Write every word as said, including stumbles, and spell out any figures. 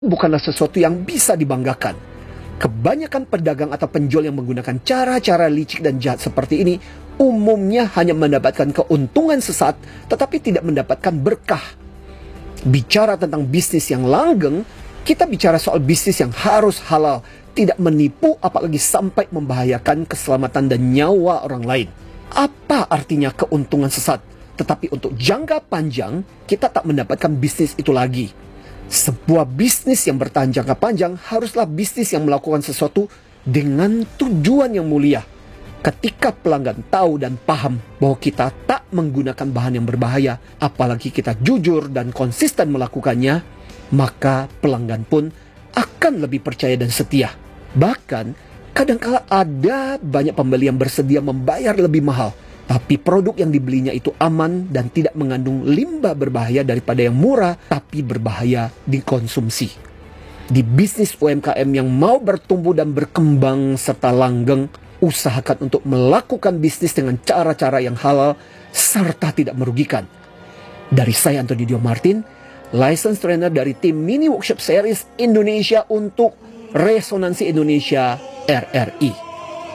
bukanlah sesuatu yang bisa dibanggakan. Kebanyakan pedagang atau penjual yang menggunakan cara-cara licik dan jahat seperti ini umumnya hanya mendapatkan keuntungan sesaat, tetapi tidak mendapatkan berkah. Bicara tentang bisnis yang langgeng, kita bicara soal bisnis yang harus halal, tidak menipu apalagi sampai membahayakan keselamatan dan nyawa orang lain. Apa artinya keuntungan sesaat? Tetapi untuk jangka panjang, kita tak mendapatkan bisnis itu lagi. Sebuah bisnis yang bertahan jangka panjang haruslah bisnis yang melakukan sesuatu dengan tujuan yang mulia. Ketika pelanggan tahu dan paham bahwa kita tak menggunakan bahan yang berbahaya, apalagi kita jujur dan konsisten melakukannya, maka pelanggan pun akan lebih percaya dan setia. Bahkan, kadangkala ada banyak pembeli yang bersedia membayar lebih mahal, tapi produk yang dibelinya itu aman dan tidak mengandung limbah berbahaya daripada yang murah tapi berbahaya dikonsumsi. Di bisnis U M K M yang mau bertumbuh dan berkembang serta langgeng, usahakan untuk melakukan bisnis dengan cara-cara yang halal serta tidak merugikan. Dari saya Anthony Dio Martin, License Trainer dari tim Mini Workshop Series Indonesia untuk Resonansi Indonesia R R I.